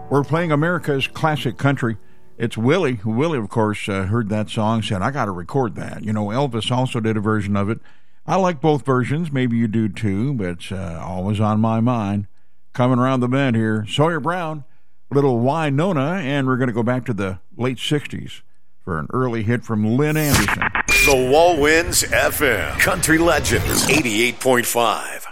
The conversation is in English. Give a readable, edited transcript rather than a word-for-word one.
We're playing America's classic country. It's Willie. Willie, of course, heard that song, said, I got to record that. You know, Elvis also did a version of it. I like both versions. Maybe you do too, but it's always on my mind. Coming around the bend here, Sawyer Brown, little Winona, and we're going to go back to the late 60s for an early hit from Lynn Anderson. The Wall Winds FM Country Legends 88.5.